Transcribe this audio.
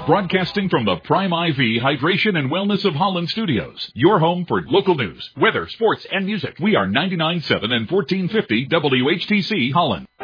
Broadcasting from the Prime IV Hydration and Wellness of Holland Studios. Your home for local news, weather, sports, and music. We are 99.7 and 1450 WHTC Holland.